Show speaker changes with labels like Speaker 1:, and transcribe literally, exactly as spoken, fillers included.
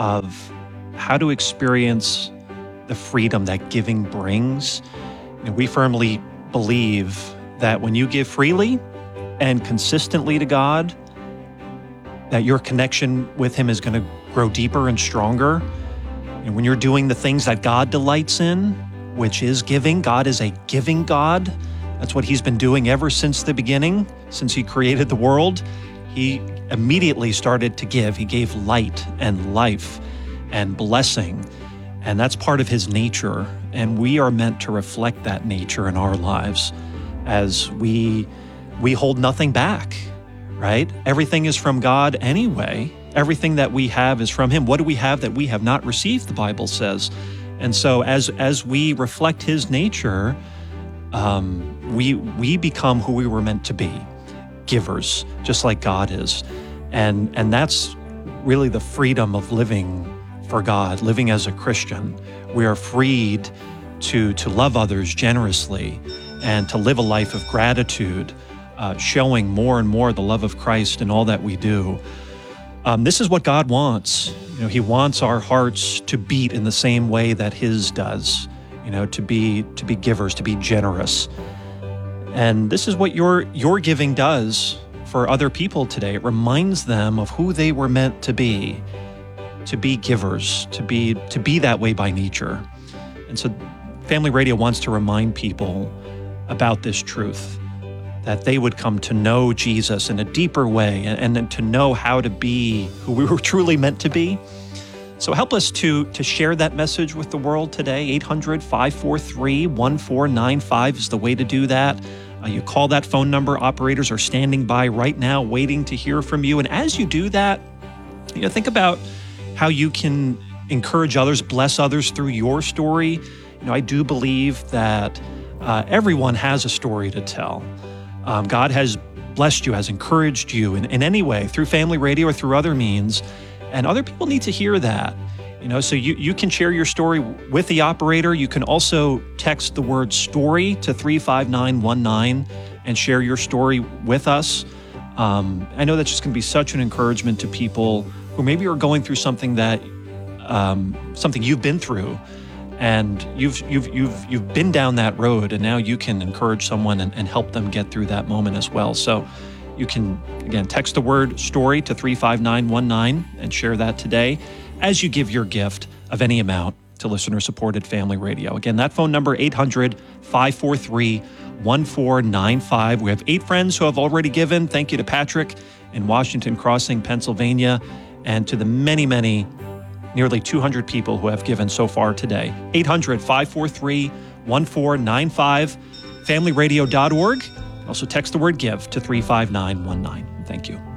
Speaker 1: of how to experience the freedom that giving brings. You know, we firmly believe that when you give freely and consistently to God, that your connection with Him is going to grow deeper and stronger. And when you're doing the things that God delights in, which is giving, God is a giving God. That's what He's been doing ever since the beginning, since He created the world. He immediately started to give. He gave light and life and blessing, and that's part of His nature. And we are meant to reflect that nature in our lives as we we hold nothing back, right? Everything is from God anyway. Everything that we have is from Him. What do we have that we have not received, the Bible says? And so as as we reflect His nature, um, we we become who we were meant to be, givers, just like God is. And and that's really the freedom of living for God, living as a Christian. We are freed to to love others generously and to live a life of gratitude, uh, showing more and more the love of Christ in all that we do. Um, this is what God wants. You know, He wants our hearts to beat in the same way that His does. You know, to be to be givers, to be generous. And this is what your your giving does for other people today. It reminds them of who they were meant to be, to be givers, to be to be that way by nature. And so Family Radio wants to remind people about this truth, that they would come to know Jesus in a deeper way and, and to know how to be who we were truly meant to be. So help us to, to share that message with the world today. eight hundred, five four three, one four nine five is the way to do that. Uh, you call that phone number. Operators are standing by right now waiting to hear from you. And as you do that, you know, think about how you can encourage others, bless others through your story. You know, I do believe that uh, everyone has a story to tell. Um, God has blessed you, has encouraged you in, in any way, through Family Radio or through other means. And other people need to hear that. You know, so you, you can share your story with the operator. You can also text the word story to three five nine one nine and share your story with us. Um, I know that's just going to be such an encouragement to people who maybe are going through something that um, something you've been through, and you've you've you've you've been down that road, and now you can encourage someone and, and help them get through that moment as well. So you can, again, text the word story to three five nine one nine and share that today as you give your gift of any amount to listener-supported Family Radio. Again, that phone number, eight hundred, five four three, one four nine five. We have eight friends who have already given. Thank you to Patrick in Washington Crossing, Pennsylvania, and to the many, many, nearly two hundred people who have given so far today. eight hundred, five four three, one four nine five, family radio dot org. Also text the word give to three five nine one nine. Thank you.